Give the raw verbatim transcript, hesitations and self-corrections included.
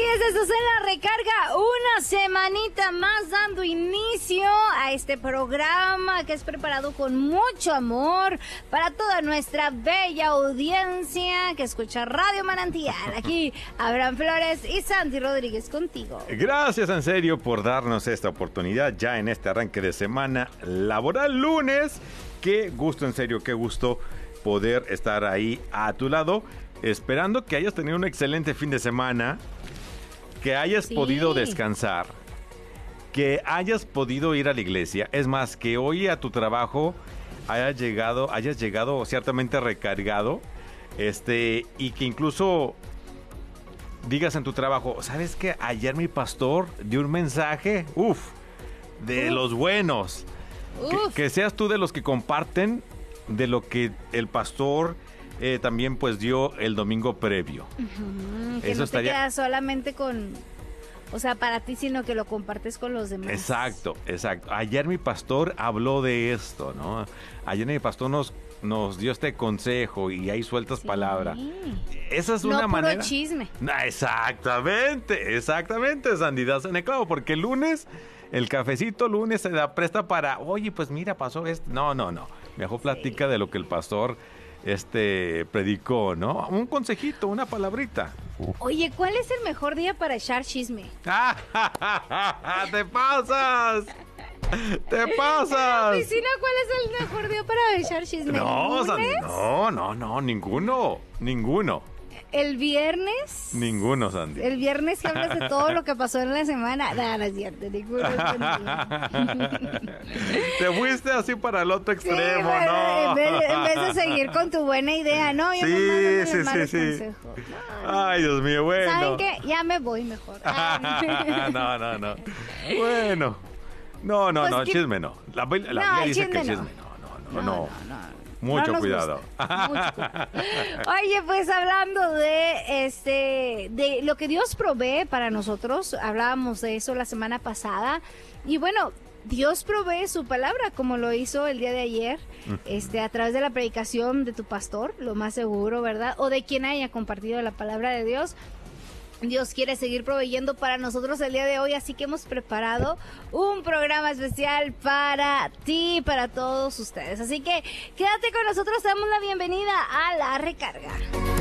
es, eso es en la recarga, una semanita más dando inicio a este programa que es preparado con mucho amor para toda nuestra bella audiencia que escucha Radio Manantial. Aquí Abraham Flores y Santi Rodríguez contigo. Gracias en serio por darnos esta oportunidad ya en este arranque de semana laboral lunes. Qué gusto, en serio, qué gusto poder estar ahí a tu lado, esperando que hayas tenido un excelente fin de semana, que hayas sí. podido descansar, que hayas podido ir a la iglesia. Es más, que hoy a tu trabajo hayas llegado, hayas llegado ciertamente recargado, este, y que incluso digas en tu trabajo, ¿sabes qué? Ayer mi pastor dio un mensaje, uff, de uf. los buenos. Que, que seas tú de los que comparten de lo que el pastor eh, también pues dio el domingo previo. Uh-huh, que Eso no estaría... te quedas solamente con, o sea, para ti, sino que lo compartes con los demás. Exacto, exacto. Ayer mi pastor habló de esto, ¿no? Ayer mi pastor nos, nos dio este consejo y ahí sueltas sí. palabra. Esa es no una puro manera. Chisme. Exactamente, exactamente, Sandy, das en el clavo, porque el lunes, el cafecito lunes se da presta para, oye, pues mira, pasó esto. No, no, no. Mejor platica sí. de lo que el pastor este predicó, ¿no? Un consejito, una palabrita. Oye, ¿cuál es el mejor día para echar chisme? ¡Te pasas! ¡Te pasas! Vecina, ¿cuál es el mejor día para echar chisme? No, Sandy, no, no, no, ninguno, ninguno. ¿El viernes? Ninguno, Sandy. El viernes que hablas de todo lo que pasó en la semana. No, no es cierto, ninguno. Te fuiste así para el otro extremo, sí, bueno, ¿no? En vez, en vez de seguir con tu buena idea, ¿no? Yo sí, no sí, sí, sí. No, no. Ay, Dios mío, bueno. ¿Saben qué? Ya me voy mejor. no, no, no. Bueno. No, no, pues no, que... chisme no. La, la, la no, dice chisme que no. chisme no, no, no, no. no, no, no. Mucho no cuidado. Mucho cuidado. Oye, pues hablando de este de lo que Dios provee para nosotros, hablábamos de eso la semana pasada y bueno, Dios provee su palabra como lo hizo el día de ayer, este a través de la predicación de tu pastor, lo más seguro, ¿verdad? O de quien haya compartido la palabra de Dios. Dios quiere seguir proveyendo para nosotros el día de hoy, así que hemos preparado un programa especial para ti, para todos ustedes. Así que quédate con nosotros, damos la bienvenida a La Recarga.